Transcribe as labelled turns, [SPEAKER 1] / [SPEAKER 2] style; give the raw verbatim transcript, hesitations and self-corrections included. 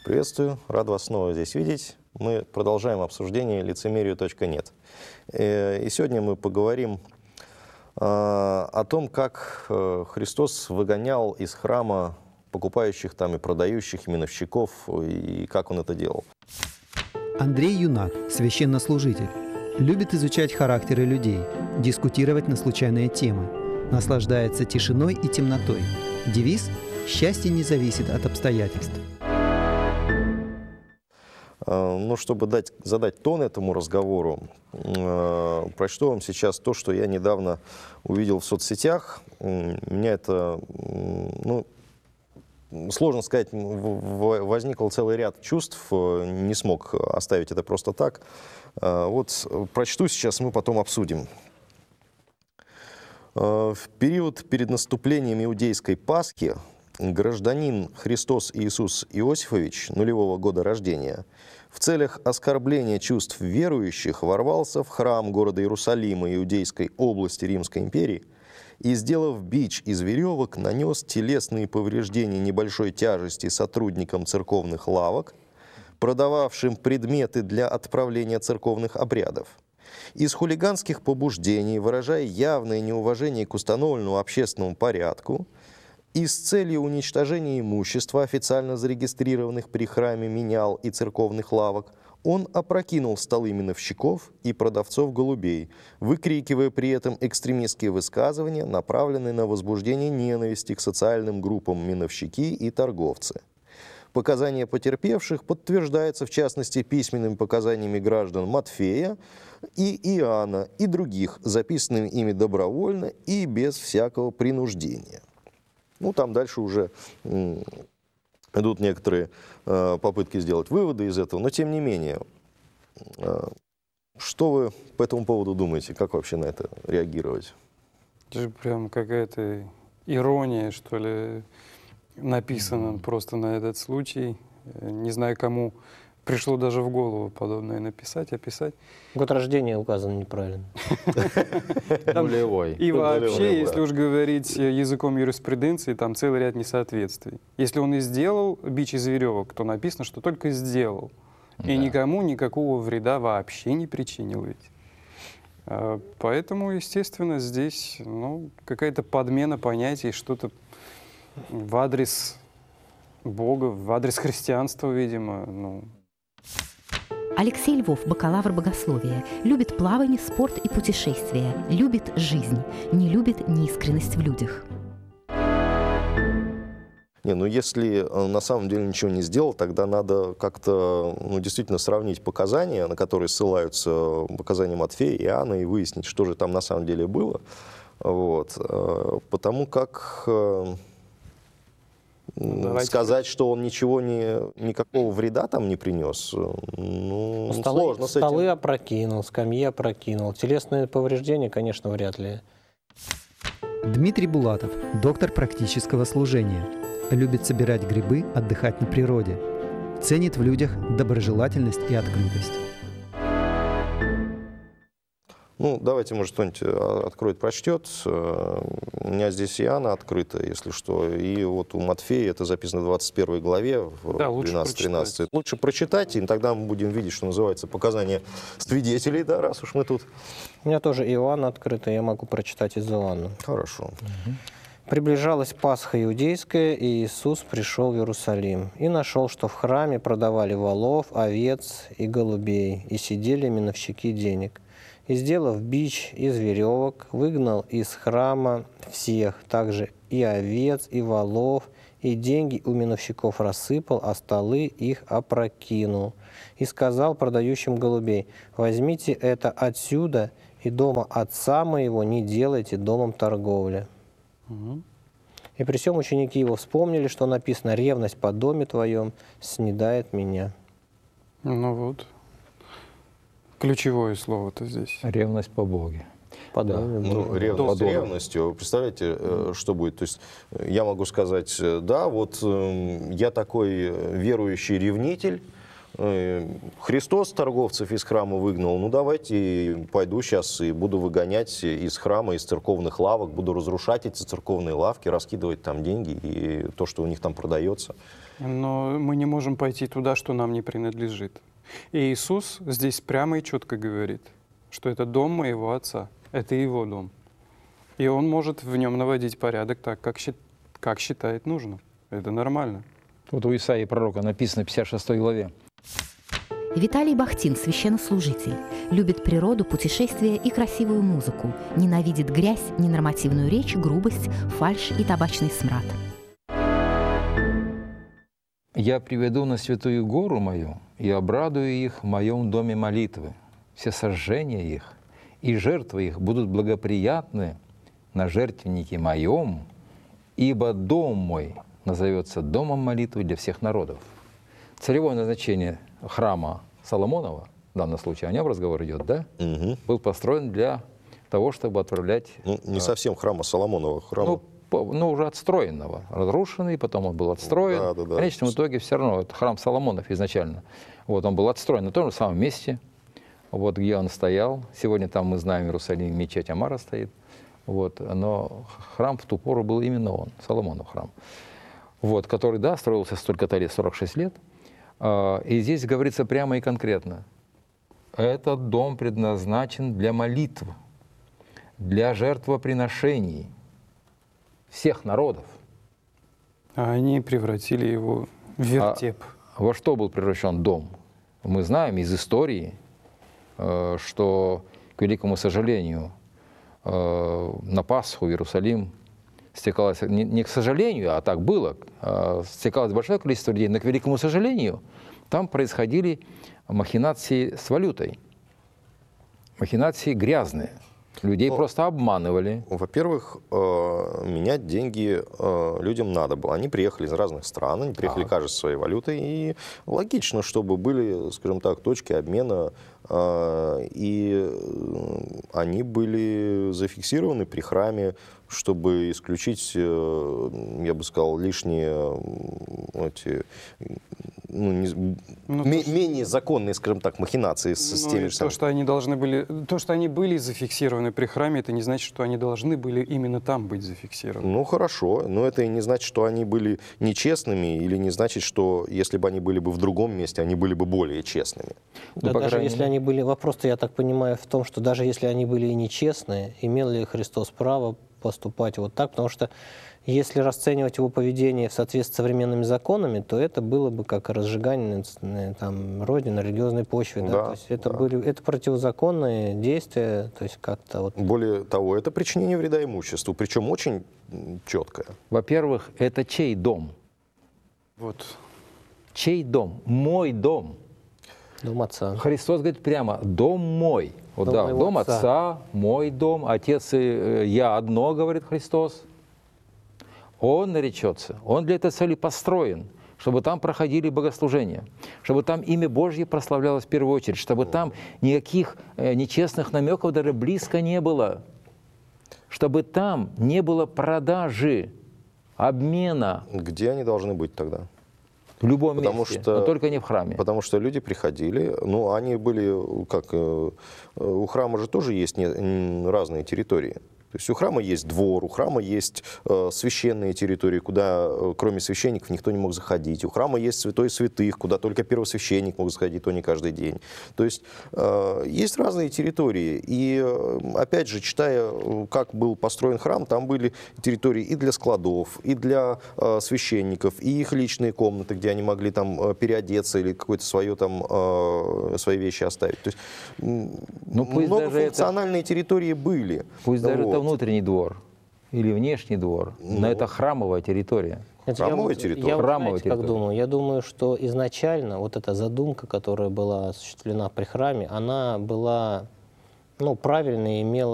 [SPEAKER 1] Приветствую, рад вас снова здесь видеть. Мы продолжаем обсуждение лицемерию точка нет. И сегодня мы поговорим о том, как Христос выгонял из храма покупающих там и продающих миновщиков, и как он это делал.
[SPEAKER 2] Андрей Юнак, священнослужитель, любит изучать характеры людей, дискутировать на случайные темы, наслаждается тишиной и темнотой. Девиз «Счастье не зависит от обстоятельств».
[SPEAKER 1] Ну, чтобы дать, задать тон этому разговору, э, прочту вам сейчас то, что я недавно увидел в соцсетях. Меня это, ну, сложно сказать, возникл целый ряд чувств, не смог оставить это просто так. Вот прочту сейчас, мы потом обсудим. В период перед наступлением иудейской Пасхи гражданин Христос Иисус Иосифович, нулевого года рождения, в целях оскорбления чувств верующих ворвался в храм города Иерусалима Иудейской области Римской империи и, сделав бич из веревок, нанес телесные повреждения небольшой тяжести сотрудникам церковных лавок, продававшим предметы для отправления церковных обрядов. Из хулиганских побуждений, выражая явное неуважение к установленному общественному порядку, и с целью уничтожения имущества, официально зарегистрированных при храме менял и церковных лавок, он опрокинул столы миновщиков и продавцов голубей, выкрикивая при этом экстремистские высказывания, направленные на возбуждение ненависти к социальным группам миновщики и торговцы. Показания потерпевших подтверждаются, в частности, письменными показаниями граждан Матфея и Иоанна и других, записанными ими добровольно и без всякого принуждения. Ну, там дальше уже м, идут некоторые э, попытки сделать выводы из этого, но тем не менее, э, что вы по этому поводу думаете, как вообще на это реагировать?
[SPEAKER 3] Это же прям какая-то ирония, что ли, написана mm-hmm. просто на этот случай. Не знаю, кому пришло даже в голову подобное написать, описать.
[SPEAKER 4] Год рождения указан неправильно.
[SPEAKER 3] Нулевой. И вообще, если уж говорить языком юриспруденции, там целый ряд несоответствий. Если он и сделал бич из веревок, то написано, что только сделал. И никому никакого вреда вообще не причинил ведь. Поэтому, естественно, здесь ну, какая-то подмена понятий, что-то в адрес Бога, в адрес христианства, видимо, ну...
[SPEAKER 5] Алексей Львов, бакалавр богословия, любит плавание, спорт и путешествия, любит жизнь, не любит неискренность в людях.
[SPEAKER 1] Не, ну если на самом деле ничего не сделал, тогда надо как-то ну, действительно сравнить показания, на которые ссылаются показания Матфея и Иоанна, и выяснить, что же там на самом деле было. Вот. Потому как... Давайте. Сказать, что он ничего не, никакого вреда там не принес, ну,
[SPEAKER 4] столы,
[SPEAKER 1] сложно с этим.
[SPEAKER 4] Столы опрокинул, скамьи опрокинул. Телесные повреждения, конечно, вряд ли.
[SPEAKER 2] Дмитрий Булатов, доктор практического служения. Любит собирать грибы, отдыхать на природе. Ценит в людях доброжелательность и открытость.
[SPEAKER 1] Ну, давайте, может, кто-нибудь откроет, прочтет. У меня здесь Иоанна открыто, если что. И вот у Матфея это записано в двадцать первой главе,
[SPEAKER 3] да,
[SPEAKER 1] двенадцать-тринадцать. Лучше прочитать, и тогда мы будем видеть, что называется, показания свидетелей, да, раз уж мы тут.
[SPEAKER 4] У меня тоже Иоанна открыто, я могу прочитать из Иоанна.
[SPEAKER 1] Хорошо.
[SPEAKER 4] Угу. «Приближалась Пасха иудейская, и Иисус пришел в Иерусалим, и нашел, что в храме продавали волов, овец и голубей, и сидели миновщики денег. И, сделав бич из веревок, выгнал из храма всех, также и овец, и волов, и деньги у миновщиков рассыпал, а столы их опрокинул. И сказал продающим голубей: возьмите это отсюда, и дома отца моего не делайте домом торговли». Угу. И при всем ученики его вспомнили, что написано: «Ревность по доме твоем снедает меня».
[SPEAKER 3] Ну вот. Ключевое слово-то здесь.
[SPEAKER 6] Ревность по Боге.
[SPEAKER 4] По
[SPEAKER 1] да.
[SPEAKER 4] доме.
[SPEAKER 1] Ну, ревность ревностью. Представляете, что будет? То есть я могу сказать: да, вот я такой верующий ревнитель, э, Христос торговцев из храма выгнал, ну давайте пойду сейчас и буду выгонять из храма, из церковных лавок, буду разрушать эти церковные лавки, раскидывать там деньги и то, что у них там продается.
[SPEAKER 3] Но мы не можем пойти туда, что нам не принадлежит. И Иисус здесь прямо и четко говорит, что это дом моего Отца, это Его дом. И Он может в нем наводить порядок так, как, счит, как считает нужным. Это нормально.
[SPEAKER 6] Вот у Исаии пророка написано в пятьдесят шестой главе.
[SPEAKER 5] Виталий Бахтин, священнослужитель, любит природу, путешествия и красивую музыку, ненавидит грязь, ненормативную речь, грубость, фальшь и табачный смрад.
[SPEAKER 6] «Я приведу на святую гору мою и обрадую их в моем доме молитвы. Все сожжения их и жертвы их будут благоприятны на жертвеннике моем, ибо дом мой назовется домом молитвы для всех народов». Целевое назначение храма Соломонова, в данном случае о нем разговор идет, да?
[SPEAKER 1] Угу.
[SPEAKER 6] Был построен для того, чтобы отправлять...
[SPEAKER 1] Ну, не совсем храма Соломонова, храма...
[SPEAKER 6] Ну, по- ну, уже отстроенного, разрушенный, потом он был отстроен.
[SPEAKER 1] Да, да, да.
[SPEAKER 6] В конечном итоге все равно это храм Соломонов изначально. Вот, он был отстроен на том же самом месте, вот, где он стоял. Сегодня там, мы знаем, в Иерусалиме мечеть Амара стоит. Вот, но храм в ту пору был именно он, Соломонов храм. Вот, который, да, строился столько-то лет, сорок шесть лет. И здесь говорится прямо и конкретно. Этот дом предназначен для молитв, для жертвоприношений всех народов.
[SPEAKER 3] А они превратили его в вертеп.
[SPEAKER 6] А во что был превращен дом? Мы знаем из истории, что, к великому сожалению, на Пасху в Иерусалим стекалось, не, не к сожалению, а так было, стекалось большое количество людей, но, к великому сожалению, там происходили махинации с валютой, махинации грязные. Людей
[SPEAKER 1] Ну,
[SPEAKER 6] просто обманывали.
[SPEAKER 1] Во-первых, э, менять деньги э, людям надо было. Они приехали из разных стран, они приехали,
[SPEAKER 6] Так.
[SPEAKER 1] кажется, своей валютой. И логично, чтобы были, скажем так, точки обмена, э, и они были зафиксированы при храме, чтобы исключить, э, я бы сказал, лишние э, эти, ну, не,
[SPEAKER 3] Ну,
[SPEAKER 1] ме-
[SPEAKER 3] то,
[SPEAKER 1] менее законные, скажем так, махинации с, с
[SPEAKER 3] Ну,
[SPEAKER 1] теми
[SPEAKER 3] и
[SPEAKER 1] же
[SPEAKER 3] то,
[SPEAKER 1] самыми.
[SPEAKER 3] что они должны были, то, что они были зафиксированы при храме, это не значит, что они должны были именно там быть зафиксированы.
[SPEAKER 1] Ну, хорошо, но это и не значит, что они были нечестными, или не значит, что если бы они были бы в другом месте, они были бы более честными.
[SPEAKER 4] Да,
[SPEAKER 6] Ну, по
[SPEAKER 4] даже
[SPEAKER 6] крайней
[SPEAKER 4] если
[SPEAKER 6] мере.
[SPEAKER 4] они были, вопрос-то, я так понимаю, в том, что даже если они были и нечестные, имел ли Христос право поступать вот так, потому что если расценивать его поведение в соответствии с современными законами, то это было бы как разжигание там, родины, религиозной почвы. Да?
[SPEAKER 1] Да,
[SPEAKER 4] То есть это,
[SPEAKER 1] да.
[SPEAKER 4] были, это противозаконные действия, то есть как-то вот...
[SPEAKER 1] Более того, это причинение вреда имуществу, причем очень м, четкое.
[SPEAKER 6] Во-первых, это чей дом?
[SPEAKER 3] Вот.
[SPEAKER 6] Чей дом? Мой дом.
[SPEAKER 4] Дом отца.
[SPEAKER 6] Христос говорит прямо: дом мой. Вот
[SPEAKER 4] Дом
[SPEAKER 6] да,
[SPEAKER 4] моего
[SPEAKER 6] дом
[SPEAKER 4] отца.
[SPEAKER 6] отца, мой дом, отец и э, я одно, говорит Христос. Он наречется, он для этой цели построен, чтобы там проходили богослужения, чтобы там имя Божье прославлялось в первую очередь, чтобы там никаких э, нечестных намеков даже близко не было, чтобы там не было продажи, обмена
[SPEAKER 1] Где они должны быть тогда?
[SPEAKER 6] в любом
[SPEAKER 1] Потому
[SPEAKER 6] месте,
[SPEAKER 1] что-
[SPEAKER 6] но только не в храме.
[SPEAKER 1] Потому что люди приходили, ну, они были, как, э, у храма же тоже есть не- м, разные территории. То есть у храма есть двор, у храма есть э, священные территории, куда э, кроме священников никто не мог заходить. У храма есть святой святых, куда только первосвященник мог заходить, то не каждый день. То есть э, есть разные территории. И э, опять же, читая, э, как был построен храм, там были территории и для складов, и для э, священников, и их личные комнаты, где они могли там э, переодеться или какое-то свое там э, свои вещи оставить. То есть м,
[SPEAKER 6] Ну, пусть даже это-
[SPEAKER 1] многофункциональные территории были.
[SPEAKER 6] Пусть даже
[SPEAKER 1] Вот.
[SPEAKER 6] это внутренний двор или внешний двор, но
[SPEAKER 1] Ну.
[SPEAKER 6] это храмовая территория.
[SPEAKER 4] Знаете, я
[SPEAKER 1] Храмовая
[SPEAKER 4] вот-
[SPEAKER 1] территория.
[SPEAKER 4] Я вот,
[SPEAKER 6] Храмовая
[SPEAKER 4] знаете, как
[SPEAKER 6] территория.
[SPEAKER 4] думаю? Я думаю, что изначально вот эта задумка, которая была осуществлена при храме, она была ну, правильной и имела